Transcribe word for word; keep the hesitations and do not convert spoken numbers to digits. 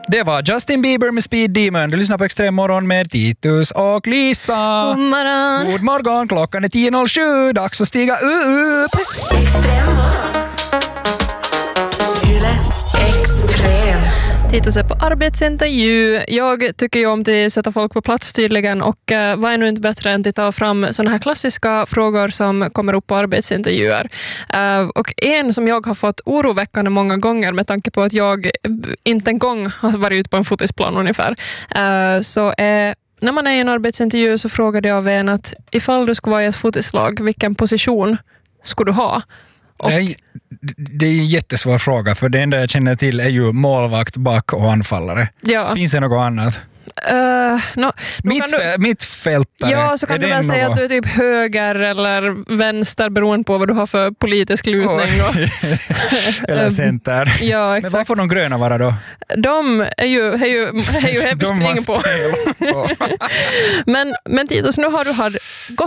Det var Justin Bieber med Speed Demon. Du lyssnar på Extrem morgon med Titus och Lisa. God morgon. God morgon, klockan är tio noll sju. Dags att stiga upp. Extrem morgon. Yle Extrem. Titus är på arbetsintervju. Jag tycker ju om att sätta folk på plats tydligen, och uh, vad är nu inte bättre än att ta fram sådana här klassiska frågor som kommer upp på arbetsintervjuer. Uh, och en som jag har fått oroväckande många gånger med tanke på att jag inte en gång har varit ute på en fotisplan ungefär. Uh, så är när man är i en arbetsintervju så frågade jag av en att ifall du skulle vara i ett fotislag, vilken position skulle du ha? Och Nej, det är en jättesvår fråga, för det enda jag känner till är ju målvakt, back och anfallare. ja. Finns det något annat? Uh, no, Mitt, du, mittfältare. ja, så kan du väl säga något? Att du är typ höger eller vänster beroende på vad du har för politisk lutning. Och, eller center. Ja, exakt. Men vad får de gröna vara då? De är ju, är ju, är ju häppt spring på. på. men, men Titus, nu har du har gått